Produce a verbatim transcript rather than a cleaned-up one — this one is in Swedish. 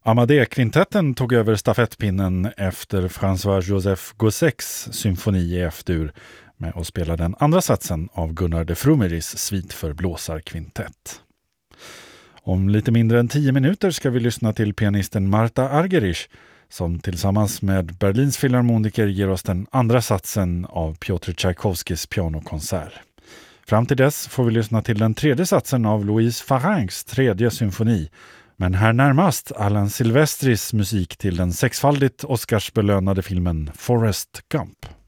Amadé-kvintetten tog över stafettpinnen efter François-Joseph Gossec's symfoni i F-dur med att spela den andra satsen av Gunnar de Frumeris svit för blåsarkvintett. Om lite mindre än tio minuter ska vi lyssna till pianisten Marta Argerich som tillsammans med Berlins filharmoniker ger oss den andra satsen av Piotr Tchaikovskys pianokonsert. Fram till dess får vi lyssna till den tredje satsen av Louise Farrencs tredje symfoni, men här närmast Alan Silvestris musik till den sexfaldigt Oscarsbelönade filmen Forrest Gump.